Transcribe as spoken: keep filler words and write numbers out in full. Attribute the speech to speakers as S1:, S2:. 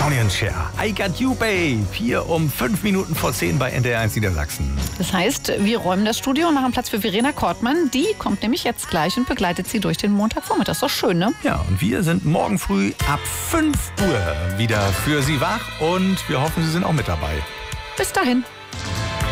S1: Sonny und Cher, I Got You Babe, hier um fünf Minuten vor zehn bei N D R eins Niedersachsen.
S2: Das heißt, wir räumen das Studio und machen Platz für Verena Kortmann. Die kommt nämlich jetzt gleich und begleitet sie durch den Montagvormittag. Das ist doch schön, ne?
S1: Ja, und wir sind morgen früh ab fünf Uhr wieder für Sie wach und wir hoffen, Sie sind auch mit dabei.
S2: Bis dahin.